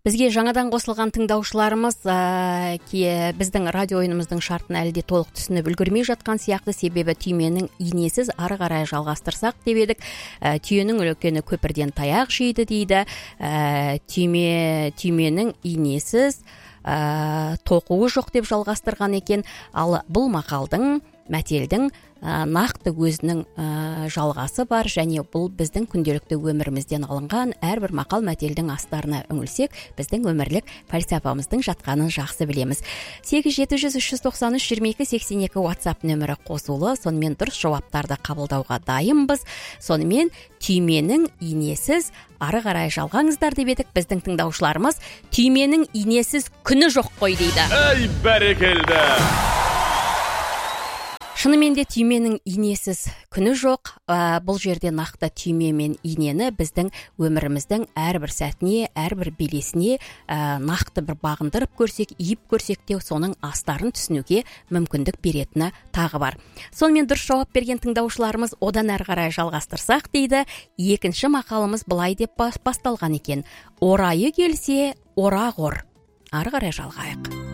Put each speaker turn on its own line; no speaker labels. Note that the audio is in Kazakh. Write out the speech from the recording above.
Бізге жаңадан қосылған тыңдаушыларымыз біздің радио ойынымыздың шартын әлі де толық түсініп үлгермей жатқан сияқты, себебі түйменің инесіз ары қарай жалғастырсақ деп едік. Түйенің үлкені көпірден таяқ жейді дейді. Түйменің инесіз тоқуы жоқ деп жалғастырған екен. Ал бұл мақалдың, мәтелдің нақты өзінің жалғасы бар, және бұл біздің күнделікті өмірімізден алынған. Әрбір мақал мәтелдің астарына үңілсек, біздің өмірлік фальсафамыздың жатқанын жақсы білеміз. 8-700-393-22-82 WhatsApp нөмірі қосулы, сонымен дұрыс жауаптарды қабылдауға дайынбыз. Сонымен түйменің инесіз ары қарай жалғаңыздар деп едік. Біздің тыңдаушыларымыз түйменің инесіз күні жоқ қой дейді.
Ей бәрекелді!
Шынымен де түйменің инесіз күні жоқ. Бұл жерде нақты түйме мен инені біздің өміріміздің әрбір сәтіне, әрбір белесіне нақты бір бағындырып көрсек, иіп көрсек те соның астарын түсінуге мүмкіндік беретіні тағы бар. Сонымен дұрыс жауап берген тыңдаушыларымыз одан әрі қарай жалғастырсақ дейді. Екінші мақалымыз былай деп басталған екен: орайы келсе, орақ ор. Ары қарай жалғайық.